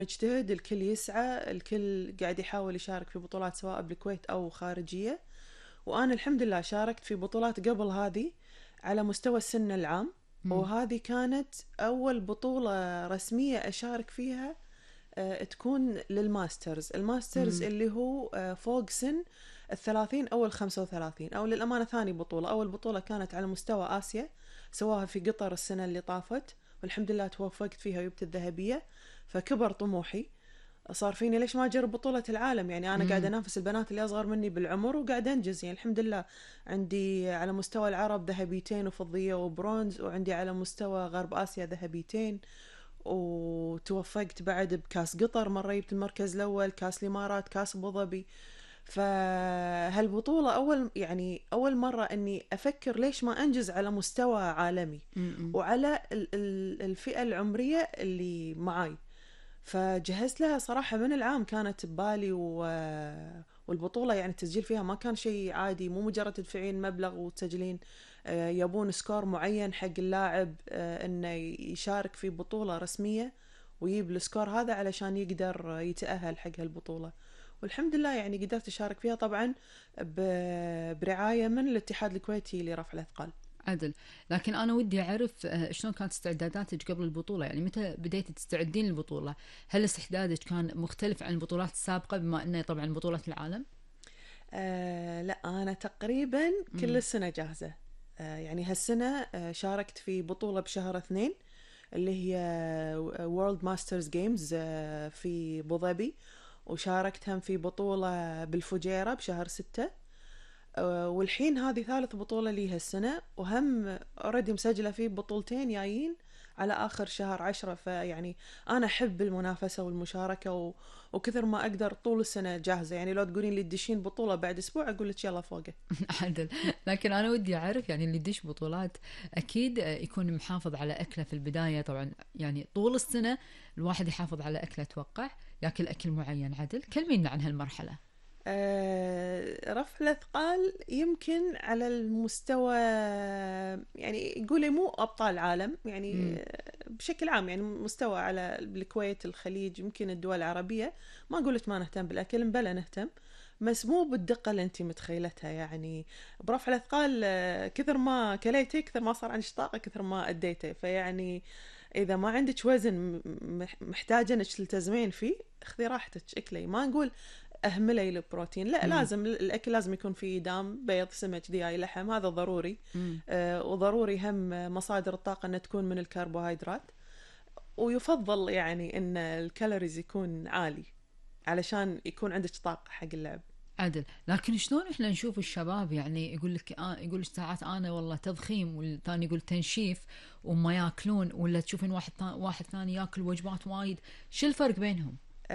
مجتهد، الكل يسعى، الكل قاعد يحاول يشارك في بطولات سواء بالكويت أو خارجية. وأنا الحمد لله شاركت في بطولات قبل هذه على مستوى السن العام، مم. وهذه كانت أول بطولة رسمية أشارك فيها. تكون للماسترز، الماسترز مم. اللي هو فوق سن 30 أو 35. أو للأمانة ثاني بطولة، أول بطولة كانت على مستوى آسيا، سواها في قطر السنة اللي طافت، والحمد لله توفقت فيها وجبت الذهبية. فكبر طموحي، صار فيني ليش ما أجرب بطولة العالم. يعني أنا قاعدة مم. أنافس البنات اللي أصغر مني بالعمر وقاعدة أنجز. يعني الحمد لله عندي على مستوى العرب ذهبيتين وفضية وبرونز، وعندي على مستوى غرب آسيا ذهبيتين. وتوفقت بعد بكاس قطر مرة، جبت المركز الأول، كاس الإمارات، كاس أبو ظبي. فهالبطولة أول مرة أني أفكر ليش ما أنجز على مستوى عالمي، مم. وعلى الفئة العمرية اللي معاي. فجهزت لها صراحة من العام، كانت ببالي والبطولة يعني التسجيل فيها ما كان شيء عادي، مو مجرد تدفعين مبلغ وتسجلين. يبون سكور معين حق اللاعب انه يشارك في بطولة رسمية ويجيب السكور هذا علشان يقدر يتأهل حق هالبطولة. والحمد لله يعني قدرت أشارك فيها طبعا برعاية من الاتحاد الكويتي لرفع الأثقال. عدل. لكن أنا ودي أعرف شلون كانت استعداداتك قبل البطولة، يعني متى بديتي تستعدين للبطولة؟ هل استعدادك كان مختلف عن البطولات السابقة بما أنه طبعا بطولة العالم؟ لا، أنا تقريبا كل مم. السنة جاهزة. يعني هالسنة شاركت في بطولة بشهر 2 اللي هي World Masters Games في أبو ظبي. وشاركت هم في بطولة بالفجيرة بشهر 6. والحين هذه ثالث بطولة لي هالسنة، وهم اوريدي مسجلة في بطولتين جايين على آخر شهر 10. فيعني أنا أحب المنافسة والمشاركة وكثر ما أقدر طول السنة جاهزة. يعني لو تقولين لي تدشين بطولة بعد أسبوع أقول لك يلا فوقه. عدل. لكن أنا ودي أعرف، يعني اللي يدش بطولات أكيد يكون محافظ على أكله في البداية طبعا، يعني طول السنة الواحد يحافظ على أكله، أتوقع ياكل أكل معين. عدل، كلمينا عن هالمرحلة. رفع الأثقال يمكن على المستوى، يعني قولي مو أبطال عالم يعني، مم. بشكل عام يعني مستوى على الكويت، الخليج، يمكن الدول العربية. ما قلت ما نهتم بالأكل، بلا نهتم، بس مو بالدقة اللي انتي متخيلتها. يعني برفع الأثقال كثر ما كليتي كثر ما صار عندك طاقة، كثر ما أديتي. فيعني إذا ما عندك وزن محتاجة إنك تلتزمين فيه، خذي راحتك اكلي. ما نقول اهملي البروتين، لا، مم. لازم الاكل لازم يكون فيه دام، بيض، سمك، دياي، لحم، هذا ضروري. مم. وضروري هم مصادر الطاقة أن تكون من الكربوهيدرات. ويفضل يعني أن الكالوريز يكون عالي علشان يكون عندك طاقة حق اللعب. عدل. لكن شلون احنا نشوف الشباب، يعني يقول لك يقول لك ساعات انا والله تضخيم، والثاني يقول تنشيف وما ياكلون، ولا تشوفين واحد ثاني ياكل وجبات وايد. شو الفرق بينهم؟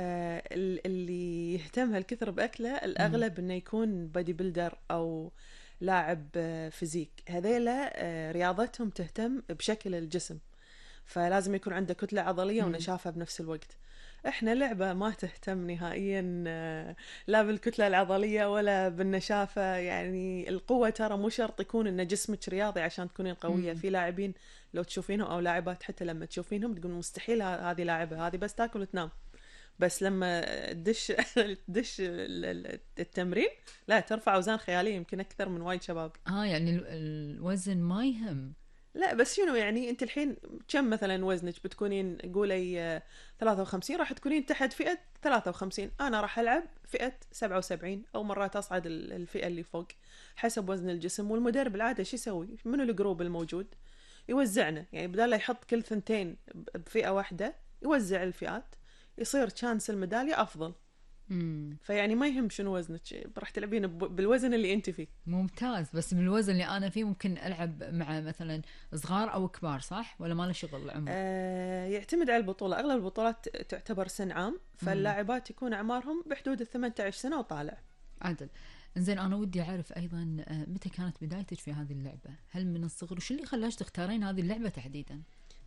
اللي يهتم هالكثر بأكله امم. الأغلب أنه يكون بادي بيلدر أو لاعب فيزيك. هذيلا رياضتهم تهتم بشكل الجسم، فلازم يكون عنده كتلة عضلية امم. ونشافة بنفس الوقت. احنا لعبة ما تهتم نهائيا لا بالكتلة العضلية ولا بالنشافة. يعني القوة ترى مو شرط يكون ان جسمك رياضي عشان تكونين قوية. امم. في لاعبين لو تشوفينهم او لاعبات حتى لما تشوفينهم تقول مستحيل هذه لاعبة، هذه بس تاكل وتنام. بس لما تدش تدش التمرين، لا، ترفع اوزان خيالية يمكن اكثر من وايد شباب. يعني الوزن ما يهم. لا بس شنو يعني انت الحين كم مثلا وزنك بتكونين؟ قولي 53، راح تكونين تحت فئة 53. انا راح العب فئة 77، او مرات اصعد الفئة اللي فوق حسب وزن الجسم. والمدرب العادة شو يسوي؟ من الجروب الموجود يوزعنا، يعني بدال لا يحط كل ثنتين بفئة واحدة، يوزع الفئات، يصير شانس الميدالية افضل. امم. فيعني ما يهم شنو وزنك، راح تلعبين بالوزن اللي انت فيه. ممتاز. بس بالوزن اللي انا فيه ممكن العب مع مثلا صغار او كبار، صح ولا ما له شغل العمر؟ يعتمد على البطولة. أغلب البطولات تعتبر سن عام، امم. فاللاعبات يكون أعمارهم بحدود 18 سنة وطالع. عدل. زين، انا ودي اعرف ايضا متى كانت بدايتك في هذه اللعبه؟ هل من الصغر؟ وش اللي خلاش تختارين هذه اللعبه تحديدا؟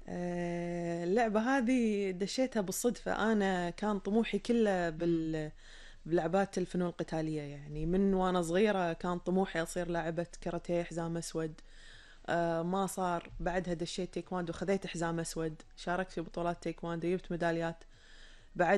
اللعبة هذه دشيتها بالصدفة. أنا كان طموحي كله امم. بلعبات الفنون القتالية. يعني من وأنا صغيرة كان طموحي أصير لاعبة كاراتيه حزام أسود. ما صار. بعدها دشيت تايكواندو، خذيت حزام أسود، شاركت في بطولات تايكواندو، جبت ميداليات.